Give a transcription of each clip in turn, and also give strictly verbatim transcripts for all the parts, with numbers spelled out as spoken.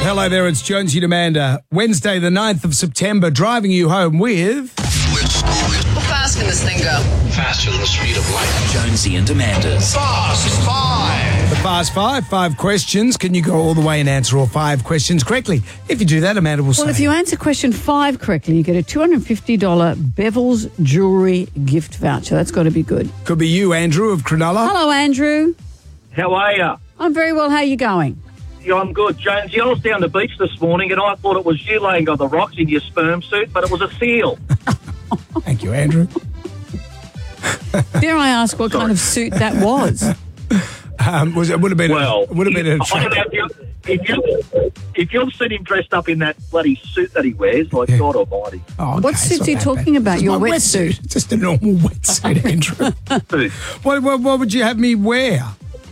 Hello there, it's Jonesy and Amanda. Wednesday the ninth of September, driving you home with... How fast can this thing go? Faster than the speed of light. Jonesy and Amanda's Fast Five. The Fast Five, five questions. Can you go all the way and answer all five questions correctly? If you do that, Amanda will say... Well, if you answer question five correctly, you get a two hundred fifty dollars Bevel's Jewellery gift voucher. That's got to be good. Could be you, Andrew of Cronulla. Hello, Andrew. How are you? I'm very well. How are you going? Yeah, I'm good. Jonesy, I was down the beach this morning and I thought it was you laying on the rocks in your sperm suit, but it was a seal. Thank you, Andrew. Dare I ask what kind of suit that was? Um, was it would have been Well, a, would have been a I don't know if, you, if, you, if you've seen him dressed up in that bloody suit that he wears, like Yeah. God almighty. Oh, okay, What it's suit not are you that talking bad. about? It's Your my wetsuit? Just a normal wetsuit, Andrew. Dude, what, what, what would you have me wear?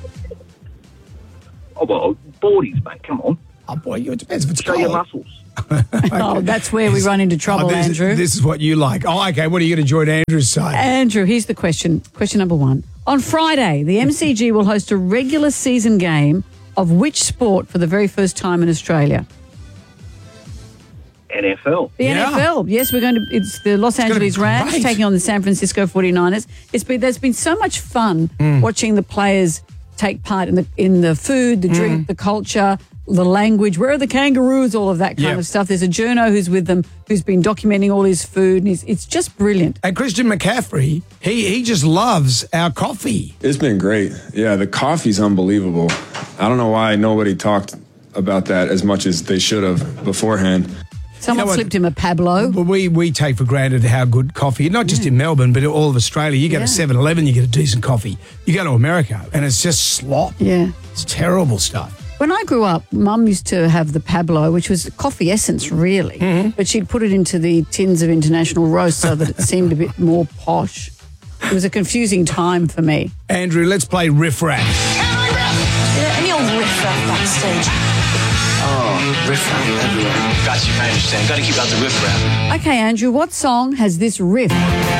oh, well, boardies, mate, come on. Oh, boy, it depends if it's Show cold. your muscles. Oh, that's where we run into trouble, Oh, this, Andrew. This is what you like. Oh, okay. What are you going to join Andrew's side? Andrew, here's the question. Question number one. On Friday, the M C G will host a regular season game of which sport for the very first time in Australia? N F L. The Yeah. N F L. Yes, we're going to. It's the Los gonna be Angeles Rams great. taking on the San Francisco forty-niners. It's been there's been so much fun Mm. watching the players take part in the in the food, the drink, Mm. the culture, the language. Where are the kangaroos? All of that kind Yeah. of stuff. There's a journo who's with them who's been documenting all his food, and he's, it's just brilliant. And Christian McCaffrey, he he just loves our coffee. It's been great. Yeah, the coffee's unbelievable. I don't know why nobody talked about that as much as they should have beforehand. Someone know what? slipped him a Pablo. Well, we, we take for granted how good coffee, not just in Melbourne, but all of Australia. You go Yeah. to seven eleven, you get a decent coffee. You go to America, and it's just slop. Yeah. It's terrible stuff. When I grew up, Mum used to have the Pablo, which was coffee essence, really, Mm-hmm. but she'd put it into the tins of International Roast so that it seemed a bit more posh. It was a confusing time for me. Andrew, let's play Riff Raff. Yeah, any old riff raff backstage. Oh, riff raff everywhere. Got you, I understand. Got to keep out the riff raff. Okay, Andrew, what song has this riff?